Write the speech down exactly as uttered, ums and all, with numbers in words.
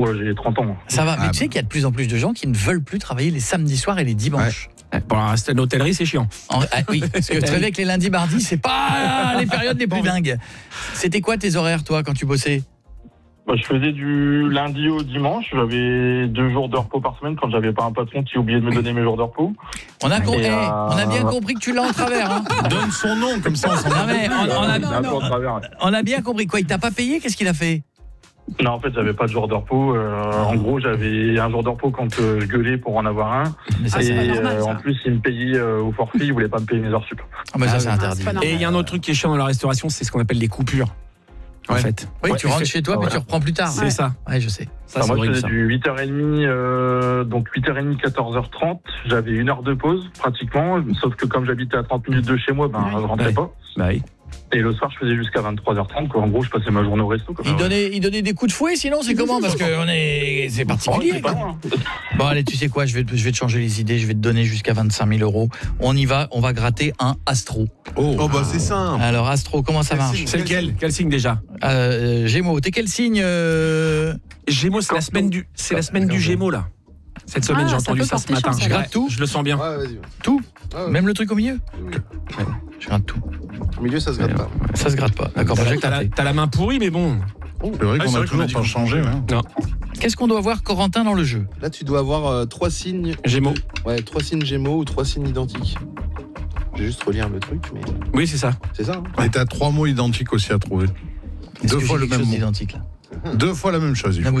Oh, j'ai trente ans. Ça va, mais Ah, tu sais qu'il y a de plus en plus de gens qui ne veulent plus travailler les samedis soirs et les dimanches. Pour rester à l'hôtellerie, c'est chiant. En- ah, oui, parce que te réveiller avec les lundis, mardis, c'est pas les périodes les plus dingues. C'était quoi tes horaires, toi, quand tu bossais? Bah, je faisais du lundi au dimanche. J'avais deux jours de repos par semaine quand j'avais pas un patron qui oubliait de me donner mes jours de repos. On a, com- Et, eh, euh, on a bien compris que tu l'as en travers. Hein. Donne son nom, comme ça on s'en Non, va. mais on, on a, C'est un peu au travers. on a bien compris. Quoi, il t'a pas payé? Qu'est-ce qu'il a fait? Non, en fait, j'avais pas de jour de repos. Euh, en gros, j'avais un jour de repos quand euh, je gueulais pour en avoir un. Mais ça, et c'est pas euh, normal. en Ça. plus, il me payait euh, au forfait. Il voulait pas me payer mes heures sup. Ah, mais ça, Ah, c'est oui. interdit. c'est pas normal. Et il y a un autre truc qui est chiant dans la restauration, c'est ce qu'on appelle les coupures. En Ouais. fait. Oui, Ouais, tu rentres c'est- chez toi, mais voilà. tu reprends plus tard. C'est ça. Ouais, je sais. Ça, Enfin, c'est moi, je horrible, faisais ça. du huit heures trente, euh, donc huit heures trente, quatorze heures trente. J'avais une heure de pause, pratiquement. Sauf que comme j'habitais à trente minutes de chez moi, ben, je rentrais Ouais. pas. Bah oui. Et le soir, je faisais jusqu'à vingt-trois heures trente, quoi. En gros, je passais ma journée au resto, quoi. Il donnait, il donnait des coups de fouet, sinon c'est comment? Parce que on est, c'est Oh, particulier. c'est pas loin. Bon, allez, tu sais quoi, je vais, te- je vais te changer les idées, je vais te donner jusqu'à vingt-cinq mille euros. On y va, on va gratter un Astro. Oh, Oh bah c'est simple. Alors, Astro, comment ça Quel marche? signe C'est lequel Quel signe déjà? euh, Gémeaux, t'es quel signe euh... Gémeaux, c'est la semaine du, c'est la semaine du Gémeaux là. Cette semaine, Ah, j'ai ça entendu peut ça ce porter matin. chance, Je gratte tout. Je le sens bien. Ouais, vas-y. Tout? Ah ouais. Même le truc au milieu? Oui. Je gratte tout. Au milieu, ça se gratte pas. Ça se gratte pas. D'accord, bah, T'as je vais la, t'as la- gratter. t'as la main pourrie, mais bon. c'est vrai Ah, qu'on c'est a vrai qu'on a toujours dit pas qu'on changé. Ouais. Qu'est-ce qu'on doit voir, Corentin, dans le jeu? Là, tu dois avoir euh, trois signes. Gémeaux. Ouais, trois signes Gémeaux ou trois signes identiques. Je vais juste relire le truc, mais Oui, c'est ça. c'est ça. Hein. Et t'as trois mots identiques aussi à trouver. Est-ce Deux que fois j'ai le quelque même chose mot. d'identique, là? Deux fois la même chose. il faut.